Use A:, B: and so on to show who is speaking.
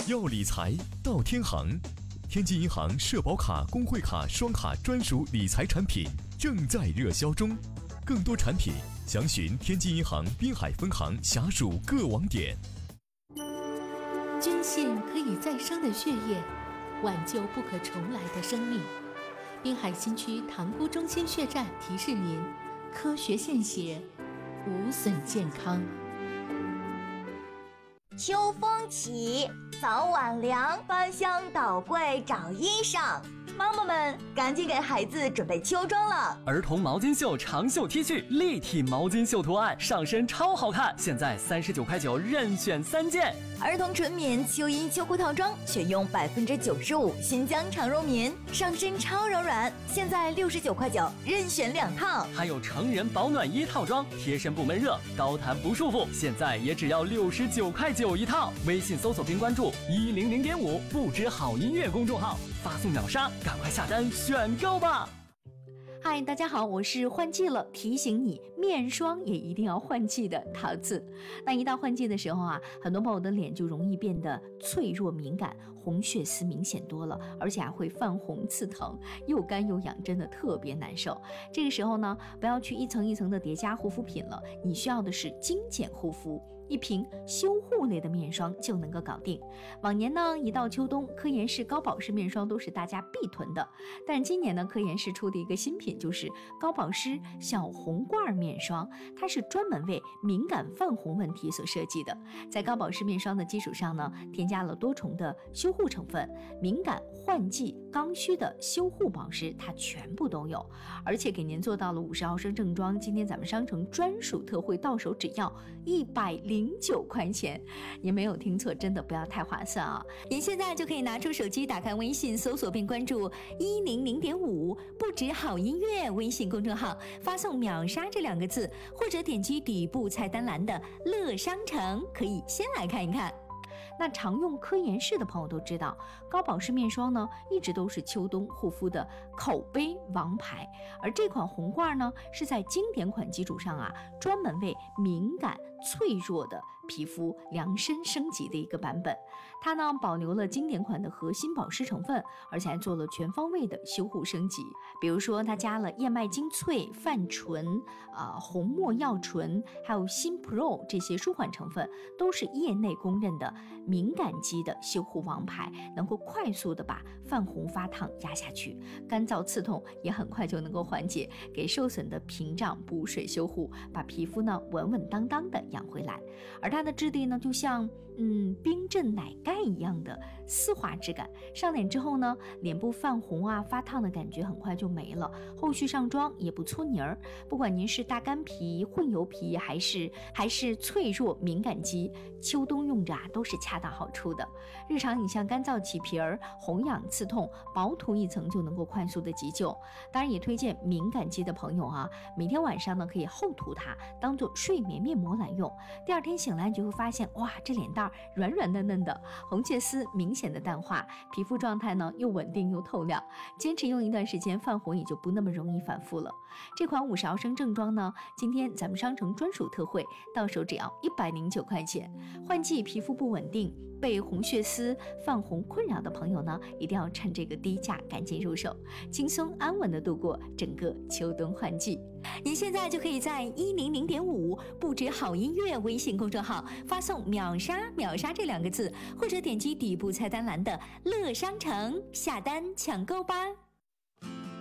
A: 要理财到天行，天津银行社保卡、工会卡双卡专属理财产品正在热销中，更多产品详询天津银行滨海分行辖属各网点。
B: 捐献可以再生的血液，挽救不可重来的生命。滨海新区塘沽中心血站提示您：科学献血，无损健康。
C: 秋风起，早晚凉，翻箱倒柜找衣裳。妈妈们，赶紧给孩子准备秋装了。
D: 儿童毛巾袖长袖 T 恤，立体毛巾袖图案，上身超好看，现在39.9块，任选3件。
C: 儿童纯棉秋衣秋裤套装，选用95%新疆长绒棉，上身超柔软，现在69.9块，任选2套。
D: 还有成人保暖衣套装，贴身不闷热，高弹不束缚，现在也只要69.9块一套。微信搜索并关注100.5不止好音乐公众号，发送秒杀，赶快下单选购吧。
B: 嗨，大家好，我是换季了，提醒你面霜也一定要换季的桃子。那一到换季的时候啊，很多朋友的脸就容易变得脆弱敏感，红血丝明显多了，而且还会泛红刺疼，又干又痒，真的特别难受。这个时候呢，不要去一层一层的叠加护肤品了，你需要的是精简护肤。一瓶修护类的面霜就能够搞定。往年呢，一到秋冬，科颜氏高保湿面霜都是大家必囤的。但是今年呢，科颜氏出的一个新品就是高保湿小红罐面霜，它是专门为敏感泛红问题所设计的。在高保湿面霜的基础上呢，添加了多重的修护成分，敏感、换季、刚需的修护保湿它全部都有，而且给您做到了50毫升正装。今天咱们商城专属特惠，到手只要109块钱，您没有听错，真的不要太划算啊！您现在就可以拿出手机，打开微信，搜索并关注100.5不止好音乐微信公众号，发送秒杀这2个字，或者点击底部菜单栏的乐商城，可以先来看一看。那常用科颜氏的朋友都知道，高保湿面霜呢，一直都是秋冬护肤的口碑王牌。而这款红罐呢，是在经典款基础上啊，专门为敏感脆弱的皮肤量身升级的一个版本。它呢，保留了经典款的核心保湿成分，而且还做了全方位的修护升级。比如说，它加了燕麦精粹、泛醇、红没药醇，还有新 Pro 这些舒缓成分，都是业内公认的敏感肌的修护王牌，能够快速的把泛红发烫压下去，干燥刺痛也很快就能够缓解，给受损的屏障补水修护，把皮肤呢稳稳当当的养回来。而它的质地呢，就像冰镇奶盖一样的丝滑质感，上脸之后呢，脸部泛红啊发烫的感觉很快就没了，后续上妆也不搓泥儿。不管您是大干皮、混油皮，还是脆弱敏感肌，秋冬用着啊都是恰到好处的。日常你像干燥起皮儿、红痒刺痛，薄涂一层就能够快速的急救。当然也推荐敏感肌的朋友啊，每天晚上呢可以厚涂它，当做睡眠面膜来用。第二天醒来你就会发现，哇，这脸蛋软软嫩嫩的，红血丝明显的淡化，皮肤状态呢又稳定又透亮。坚持用一段时间，泛红也就不那么容易反复了。这款50毫升正装呢，今天咱们商城专属特惠，到手只要109块钱。换季皮肤不稳定，被红血丝泛红困扰的朋友呢，一定要趁这个低价赶紧入手，轻松安稳的度过整个秋冬换季。您现在就可以在100.5不止好音乐微信公众号发送秒杀这2个字，或者点击底部菜单栏的乐商城下单抢购吧。